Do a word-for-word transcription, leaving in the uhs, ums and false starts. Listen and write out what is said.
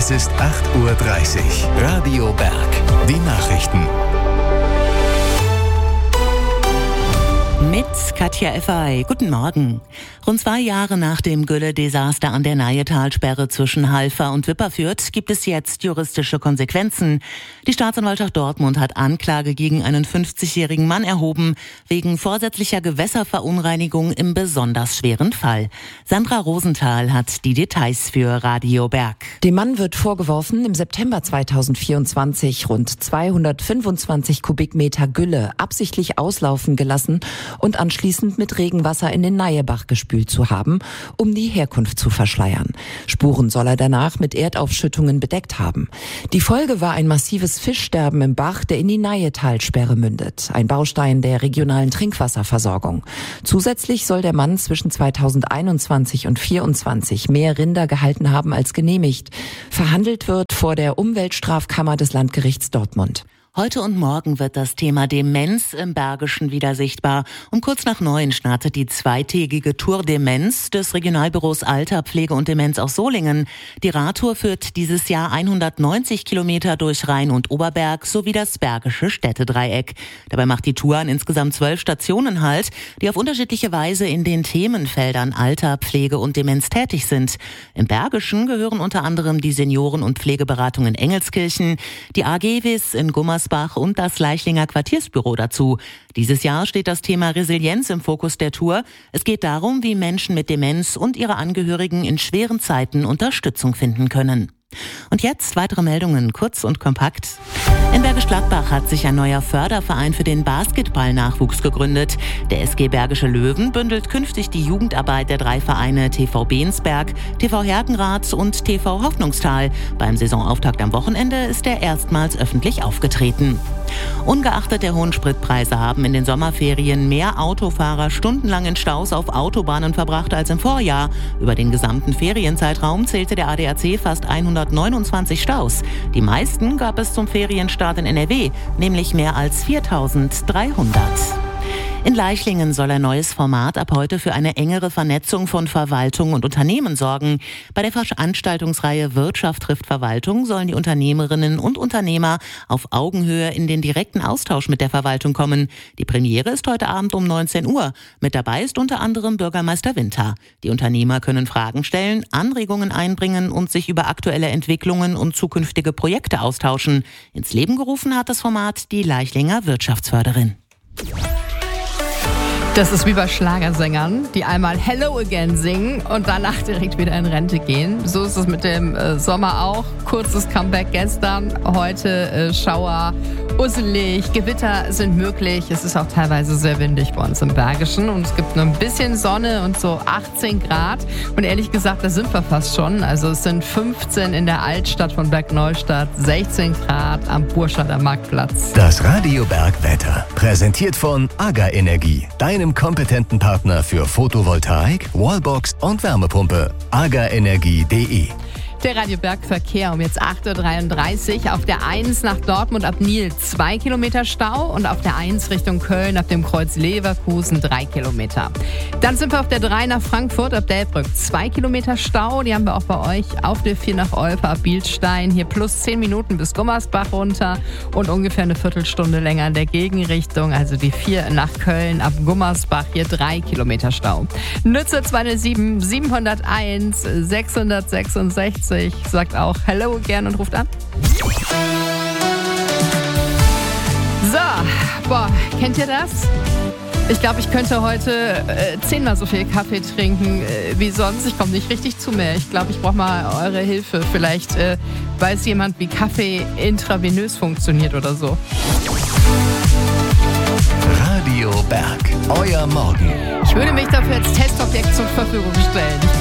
Es ist acht Uhr dreißig. Radio Berg. Die Nachrichten. Mit Katja Effay. Guten Morgen. Rund zwei Jahre nach dem Gülle-Desaster an der Nahetalsperre zwischen Halver und Wipperfürth gibt es jetzt juristische Konsequenzen. Die Staatsanwaltschaft Dortmund hat Anklage gegen einen fünfzigjährigen Mann erhoben, wegen vorsätzlicher Gewässerverunreinigung im besonders schweren Fall. Sandra Rosenthal hat die Details für Radio Berg. Dem Mann wird vorgeworfen, im September zweitausendvierundzwanzig rund zweihundertfünfundzwanzig Kubikmeter Gülle absichtlich auslaufen gelassen und anschließend mit Regenwasser in den Neiebach gespült zu haben, um die Herkunft zu verschleiern. Spuren soll er danach mit Erdaufschüttungen bedeckt haben. Die Folge war ein massives Fischsterben im Bach, der in die Nahetalsperre mündet. Ein Baustein der regionalen Trinkwasserversorgung. Zusätzlich soll der Mann zwischen zweitausendeinundzwanzig und vierundzwanzig mehr Rinder gehalten haben als genehmigt. Verhandelt wird vor der Umweltstrafkammer des Landgerichts Dortmund. Heute und morgen wird das Thema Demenz im Bergischen wieder sichtbar. Um kurz nach neun startet die zweitägige Tour Demenz des Regionalbüros Alter, Pflege und Demenz aus Solingen. Die Radtour führt dieses Jahr hundertneunzig Kilometer durch Rhein und Oberberg sowie das Bergische Städtedreieck. Dabei macht die Tour an insgesamt zwölf Stationen Halt, die auf unterschiedliche Weise in den Themenfeldern Alter, Pflege und Demenz tätig sind. Im Bergischen gehören unter anderem die Senioren- und Pflegeberatung in Engelskirchen, die A G W I S in Gummersbach und das Leichlinger Quartiersbüro dazu. Dieses Jahr steht das Thema Resilienz im Fokus der Tour. Es geht darum, wie Menschen mit Demenz und ihre Angehörigen in schweren Zeiten Unterstützung finden können. Und jetzt weitere Meldungen, kurz und kompakt. In Bergisch Gladbach hat sich ein neuer Förderverein für den Basketball-Nachwuchs gegründet. Der S G Bergische Löwen bündelt künftig die Jugendarbeit der drei Vereine T V Beensberg, T V Herkenrath und T V Hoffnungstal. Beim Saisonauftakt am Wochenende ist er erstmals öffentlich aufgetreten. Ungeachtet der hohen Spritpreise haben in den Sommerferien mehr Autofahrer stundenlang in Staus auf Autobahnen verbracht als im Vorjahr. Über den gesamten Ferienzeitraum zählte der A D A C fast hundertneunundzwanzig Staus. Die meisten gab es zum Ferienstart in N R W, nämlich mehr als viertausenddreihundert. In Leichlingen soll ein neues Format ab heute für eine engere Vernetzung von Verwaltung und Unternehmen sorgen. Bei der Veranstaltungsreihe Wirtschaft trifft Verwaltung sollen die Unternehmerinnen und Unternehmer auf Augenhöhe in den direkten Austausch mit der Verwaltung kommen. Die Premiere ist heute Abend um neunzehn Uhr. Mit dabei ist unter anderem Bürgermeister Winter. Die Unternehmer können Fragen stellen, Anregungen einbringen und sich über aktuelle Entwicklungen und zukünftige Projekte austauschen. Ins Leben gerufen hat das Format die Leichlinger Wirtschaftsförderin. Das ist wie bei Schlagersängern, die einmal Hello Again singen und danach direkt wieder in Rente gehen. So ist es mit dem äh, Sommer auch. Kurzes Comeback gestern, heute äh, Schauer, usselig, Gewitter sind möglich. Es ist auch teilweise sehr windig bei uns im Bergischen und es gibt nur ein bisschen Sonne und so achtzehn Grad. Und ehrlich gesagt, da sind wir fast schon. Also es sind fünfzehn in der Altstadt von Bergneustadt, sechzehn Grad am Burscharder Marktplatz. Das Radio Berg Wetter, präsentiert von AGA Energie, deinem kompetenten Partner für Photovoltaik, Wallbox und Wärmepumpe. agaenergie punkt de. Der Radio Berg Verkehr um jetzt acht Uhr dreiunddreißig. Auf der eins nach Dortmund ab Nil zwei Kilometer Stau und auf der eins Richtung Köln ab dem Kreuz Leverkusen drei Kilometer. Dann sind wir auf der drei nach Frankfurt ab Delbrück zwei Kilometer Stau. Die haben wir auch bei euch auf der vier nach Olpe ab Bielstein. Hier plus zehn Minuten bis Gummersbach runter und ungefähr eine Viertelstunde länger in der Gegenrichtung. Also die vier nach Köln ab Gummersbach. Hier drei Kilometer Stau. Nütze zweihundertsieben, siebenhunderteins, sechshundertsechsundsechzig. Sagt auch Hello again und ruft an. So, boah, kennt ihr das? Ich glaube, ich könnte heute äh, zehnmal so viel Kaffee trinken äh, wie sonst. Ich komme nicht richtig zu mir. Ich glaube, ich brauche mal eure Hilfe. Vielleicht äh, weiß jemand, wie Kaffee intravenös funktioniert oder so. Radio Berg, euer Morgen. Ich würde mich dafür als Testobjekt zur Verfügung stellen. Ich